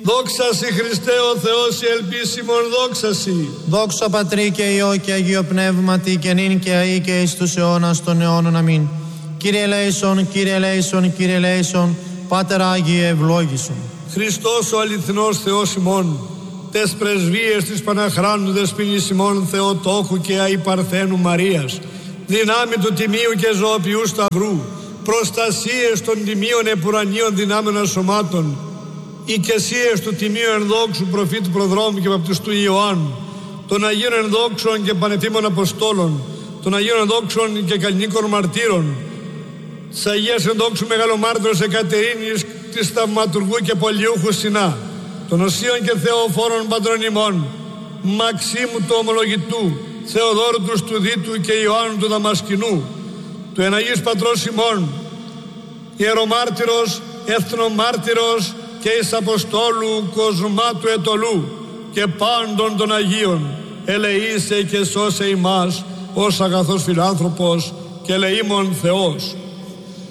Δόξα Συ Χριστέ ο Θεός η ελπίσιμον, δόξα Συ. Δόξα Πατρί και Υιό και Αγίο Πνεύματι και νυν και αεί και εις τους αιώνας των αιώνων. Αμήν. Κύριε ελέησον, Κύριε ελέησον, Κύριε ελέησον, Πάτερ Άγιε ευλόγησον. Χριστός ο αληθινός Θεός ημών, τες πρεσβείες της Παναχράντου Δεσποινής ημών Θεοτόκου και Αϊπαρθένου Μαρίας, δυνάμει του Τιμίου και Ζωοποιού Σταυρού, προστασίες των Τιμίων Επουρανίων δυνάμεων σωμάτων, οικεσίες του Τιμίου Ενδόξου Προφήτου Προδρόμου και Βαπτιστού Ιωάννου, των Αγίων Ενδόξων και Πανεφήμων Αποστόλων, των Αγίων Ενδόξων και Καλλινίκων Μαρτύρων, της Αγίας Ενδόξου Μεγαλομάρτυρος Εκατερίνης, της Θαυματουργού και Πολιούχου Συνά, των Οσίων και Θεοφόρων Πατρών ημών, Μαξίμου του Ομολογητού, Θεοδόρου του Στουδίτου και Ιωάννου του Δαμασκηνού, του Εναγής Πατρός ημών, Ιερομάρτυρος, Εθνομάρτυρος και εις Αποστόλου Κοσμά του Ετωλού και πάντων των Αγίων, ελεήσε και σώσε ημάς ως αγαθός φιλάνθρωπος και ελεήμων Θεός.